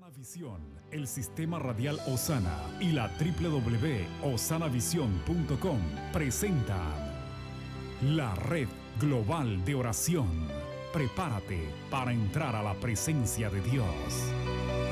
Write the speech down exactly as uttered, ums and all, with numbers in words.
Osana Visión, el sistema radial Osana y la doble u doble u doble u punto osana visión punto com presentan la Red Global de Oración. Prepárate para entrar a la presencia de Dios.